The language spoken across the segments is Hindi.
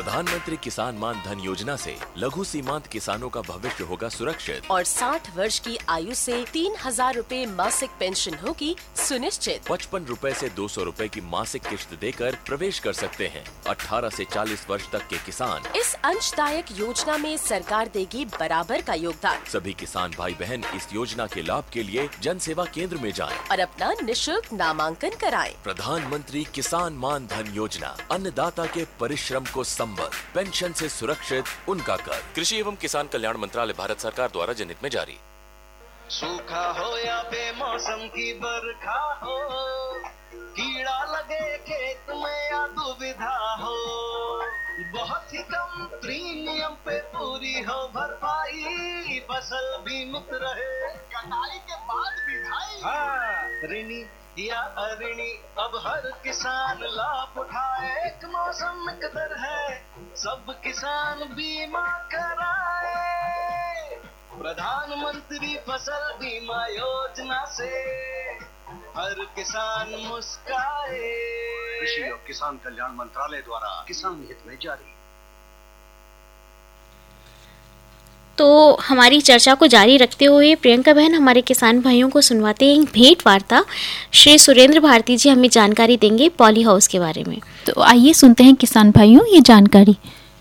प्रधानमंत्री किसान मान धन योजना से लघु सीमांत किसानों का भविष्य होगा सुरक्षित और 60 वर्ष की आयु से 3,000 रूपए मासिक पेंशन होगी सुनिश्चित। 55 रूपए से 200 रूपए की मासिक किश्त देकर प्रवेश कर सकते हैं। 18 से 40 वर्ष तक के किसान इस अंशदायक योजना में सरकार देगी बराबर का योगदान। सभी किसान भाई बहन इस योजना के लाभ के लिए जन सेवा केंद्र में जाएं और अपना निशुल्क नामांकन कराएं। प्रधानमंत्री किसान मान धन योजना, अन्नदाता के परिश्रम को संबल, पेंशन से सुरक्षित उनका कर। कृषि एवं किसान कल्याण मंत्रालय, भारत सरकार द्वारा जनहित में जारी। सूखा हो या बेमौसम की बरखा हो, कीड़ा लगे खेत में या दुविधा हो, बहुत ही कम प्रीमियम पे पूरी हो भरपाई, फसल बीमित रहे कटाई के बाद भी भाई। हाँ, ऋणी या अऋणी अब हर किसान लाभ उठाए, एक मौसम कदर है सब किसान बीमा कराए। प्रधानमंत्री फसल बीमा योजना से हर किसान मुस्काए। कृषि और किसान कल्याण मंत्रालय द्वारा किसान हित में जारी। तो हमारी चर्चा को जारी रखते हुए प्रियंका बहन हमारे किसान भाइयों को सुनवाते हैं एक भेंट वार्ता। श्री सुरेंद्र भारती जी हमें जानकारी देंगे पॉली हाउस के बारे में। तो आइए सुनते हैं किसान भाइयों ये जानकारी।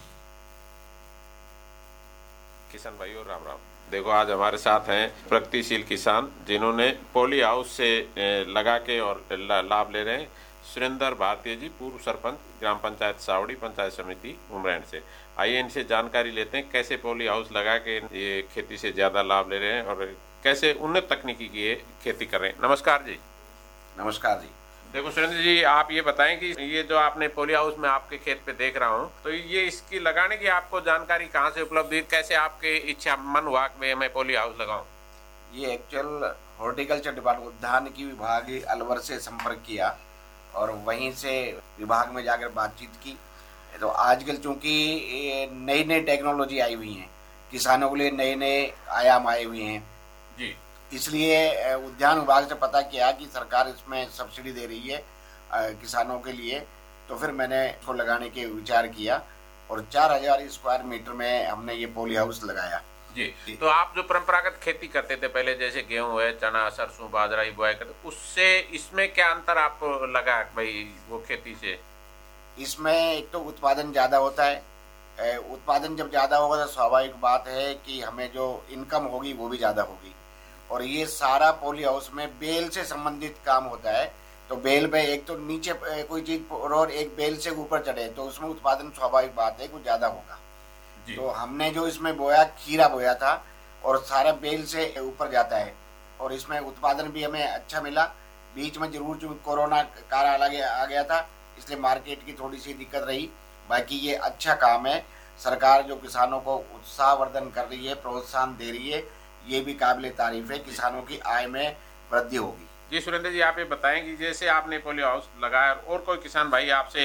किसान भाइयों राम राम। देखो आज हमारे साथ हैं प्रगतिशील किसान जिन्होंने पॉली हाउस से लगा के और लाभ ले रहे हैं। सुरेंद्र भारती जी, पूर्व सरपंच, ग्राम पंचायत सावड़ी, पंचायत समिति उमरैन से। आइए इनसे जानकारी लेते हैं कैसे पॉली हाउस लगा के ये खेती से ज्यादा लाभ ले रहे हैं और कैसे उन्नत तकनीकी की ये खेती कर रहे हैं। नमस्कार जी। नमस्कार जी। देखो सुरेंद्र जी, आप ये बताएं कि ये जो आपने पॉली हाउस में आपके खेत पे देख रहा हूँ, तो ये इसकी लगाने की आपको जानकारी कहाँ से उपलब्ध हुई, कैसे आपके इच्छा मन हुआ कि मैं पॉली हाउस लगाऊं? ये एक्चुअल हॉर्टिकल्चर डिपार्टमेंट उद्यानिकी विभाग अलवर से संपर्क किया और वहीं से विभाग में जाकर बातचीत की। तो आजकल चूंकि नई नई टेक्नोलॉजी आई हुई है, किसानों के लिए नए नए आयाम आए हुए हैं जी, इसलिए उद्यान विभाग से पता किया कि सरकार इसमें सब्सिडी दे रही है किसानों के लिए। तो फिर मैंने इसको लगाने के विचार किया और 4,000 स्क्वायर मीटर में हमने ये पॉली हाउस लगाया जी। तो आप जो परंपरागत खेती करते थे पहले, जैसे गेहूं है, चना, सरसों, बाजरा ही बुआई करते, उससे इसमें क्या अंतर आपको लगा भाई वो खेती से? इसमें एक तो उत्पादन ज़्यादा होता है। उत्पादन जब ज़्यादा होगा तो स्वाभाविक बात है कि हमें जो इनकम होगी वो भी ज़्यादा होगी। और ये सारा पॉली हाउस में बेल से संबंधित काम होता है। तो बेल पे एक तो नीचे कोई चीज़ और एक बेल से ऊपर चढ़े तो उसमें उत्पादन स्वाभाविक बात है कुछ ज़्यादा होगा। तो हमने जो इसमें बोया, खीरा बोया था और सारा बेल से ऊपर जाता है और इसमें उत्पादन भी हमें अच्छा मिला। बीच में जरूर जो कोरोना काल आ गया था इसलिए मार्केट की थोड़ी सी दिक्कत रही। बाकी ये अच्छा काम है। सरकार जो किसानों को उत्साहवर्धन कर रही है, प्रोत्साहन दे रही है, ये भी काबिल तारीफ है। किसानों की आय में वृद्धि होगी। जी सुरेंद्र जी, आप ये बताएं कि जैसे आपने पॉली हाउस लगाया और कोई किसान भाई आपसे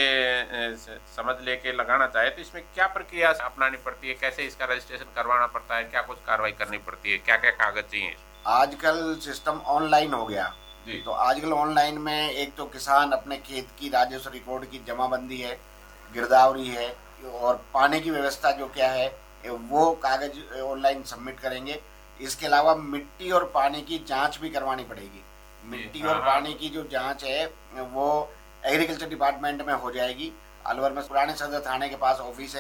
समझ लेके लगाना चाहे तो इसमें क्या प्रक्रिया अपनानी पड़ती है, कैसे इसका रजिस्ट्रेशन करवाना पड़ता है, क्या कुछ कार्रवाई करनी पड़ती है, क्या क्या कागज चाहिए? आजकल सिस्टम ऑनलाइन हो गया जी। तो आजकल ऑनलाइन में एक तो किसान अपने खेत की राजस्व रिकॉर्ड की जमाबंदी है, गिरदावरी है और पानी की व्यवस्था जो क्या है वो कागज ऑनलाइन सबमिट करेंगे। इसके अलावा मिट्टी और पानी की जांच भी करवानी पड़ेगी। मिट्टी और पानी की जो जांच है वो एग्रीकल्चर डिपार्टमेंट में हो जाएगी। अलवर में पुराने सदर थाने के पास ऑफिस है,